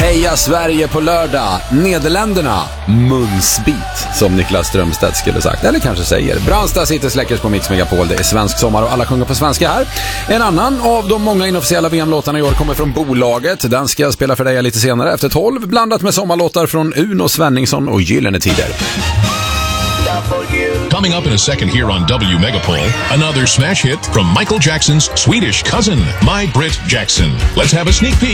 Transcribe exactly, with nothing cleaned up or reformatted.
Heja Sverige på lördag. Nederländerna, munsbit, som Niklas Strömstedt skulle sagt. Eller kanske säger. Brandsta sitter släckers på Mix Megapol. Det är svensk sommar och alla sjunger på svenska här. En annan av de många inofficiella V M-låtarna i år kommer från Bolaget. Den ska jag spela för dig lite senare efter tolv. Blandat med sommarlåtar från Uno Svenningsson och Gyllene Tider. Coming up in a second here on W Megapol, another smash hit from Michael Jackson's Swedish cousin, My Brit Jackson. Let's have a sneak peek.